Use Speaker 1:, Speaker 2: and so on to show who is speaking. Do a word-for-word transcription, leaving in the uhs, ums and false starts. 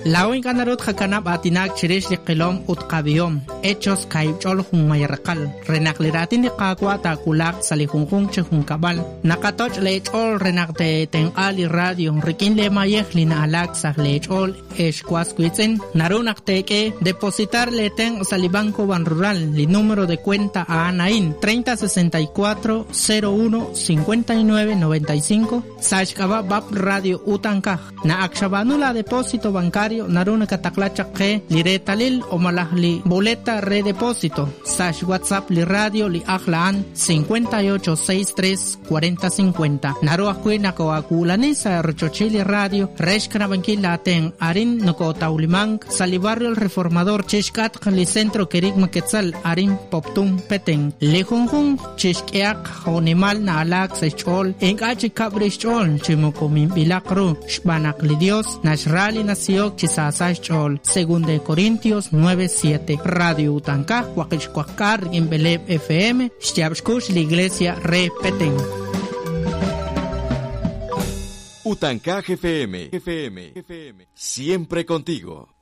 Speaker 1: La única narut hakanab atinak chirish liqilom utqabiom. Hechos kaibchol humayrakal. Renakliratin liqaqwa takulak salihunjung chehunkabal. Nakatoch lechol renakte ten ali radio. Rikin le mayeh lina alak sah lechol eshkwaskuitzen. Narunak teke depositar le ten salibanco ban rural. Li número de cuenta a Anaín treinta sesenta y cuatro cero uno cincuenta y nueve noventa y cinco. Sashkaba bab radio utankaj. Na akshabanula depósito bancario. Naruna kataklacha ke liretalil o malahli boleta redepósito. Sash WhatsApp li radio li ahlaan cincuenta y ocho sesenta y tres cuarenta cincuenta. Naru akwina ko akulani sa rochochili radio. Reshkana bankila ten arin noko taulimang sali barrio el reformador chishkat li centro kerigma quetzal arin poptum peteng. Lejunjun chishkiak honimal na alak sa chol. Engachi kabrish chol chimokomim bilakru shbanak li Dios nashrali nasiyok chisasas chol. Según de Corintios nueve siete. Radio Utankaj Huaquichcuacar en Beleb F M. Shtiabshkush la iglesia repeten.
Speaker 2: Utankaj F M. F M. F M. Siempre contigo.